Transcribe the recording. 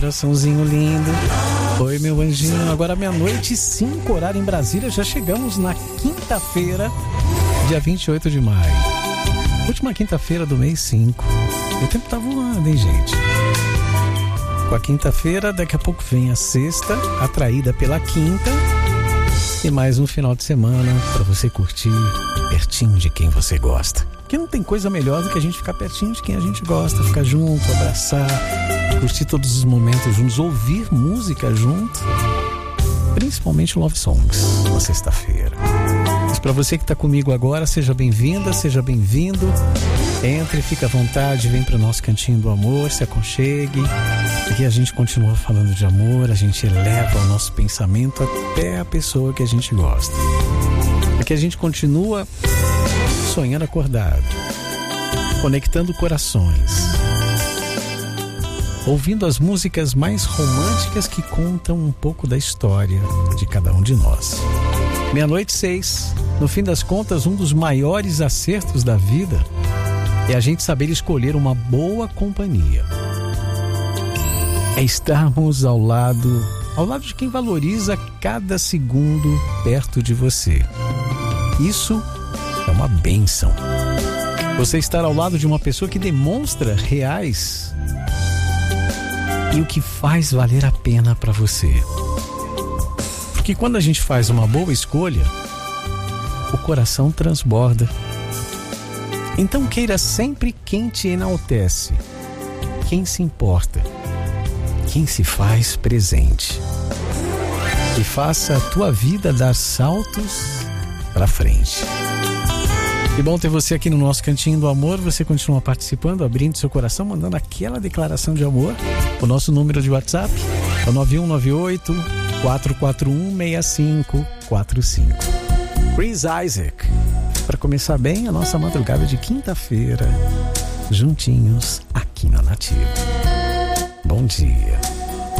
coraçãozinho lindo. Oi, meu anjinho. Agora 00:05, horário em Brasília. Já chegamos na quinta-feira, dia 28 de maio. Última quinta-feira do mês 5. O tempo tá voando, hein, gente? Com a quinta-feira, daqui a pouco vem a sexta, atraída pela quinta. E mais um final de semana para você curtir pertinho de quem você gosta. Porque não tem coisa melhor do que a gente ficar pertinho de quem a gente gosta, ficar junto, abraçar, curtir todos os momentos juntos, ouvir música junto, principalmente love songs na sexta-feira. Mas para você que está comigo agora, seja bem-vinda, seja bem-vindo. Entre, fica à vontade, vem para o nosso cantinho do amor, se aconchegue. Aqui a gente continua falando de amor, a gente eleva o nosso pensamento até a pessoa que a gente gosta. Aqui a gente continua sonhando acordado, conectando corações, ouvindo as músicas mais românticas que contam um pouco da história de cada um de nós. 00:06, no fim das contas, um dos maiores acertos da vida é a gente saber escolher uma boa companhia. É estarmos ao lado de quem valoriza cada segundo perto de você. Isso é uma bênção. Você estar ao lado de uma pessoa que demonstra reais e o que faz valer a pena para você. Porque quando a gente faz uma boa escolha, o coração transborda. Então queira sempre quem te enaltece, quem se importa, quem se faz presente. E faça a tua vida dar saltos para frente. Que bom ter você aqui no nosso cantinho do amor. Você continua participando, abrindo seu coração, mandando aquela declaração de amor. O nosso número de WhatsApp é o 9198-441-6545. Chris Isaak. Para começar bem a nossa madrugada de quinta-feira, juntinhos aqui na Nativa. Bom dia.